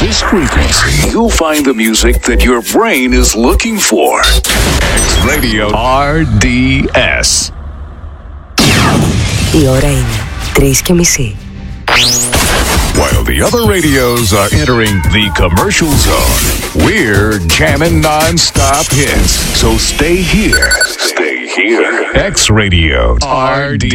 this frequency, you'll find the music that your brain is looking for. X Radio RDS. Η ώρα είναι 3:30. While the other radios are entering the commercial zone, we're jamming non-stop hits. So stay here. Stay here. X Radio RDS.